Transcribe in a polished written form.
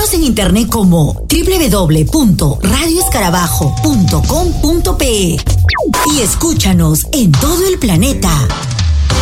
Síguenos en internet como www.radioescarabajo.com.pe y escúchanos en todo el planeta.